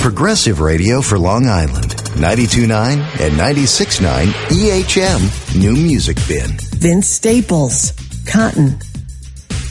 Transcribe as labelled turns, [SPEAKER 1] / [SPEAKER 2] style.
[SPEAKER 1] Progressive radio for Long Island. 92.9 and 96.9 EHM New Music Bin.
[SPEAKER 2] Vince Staples, Cotton.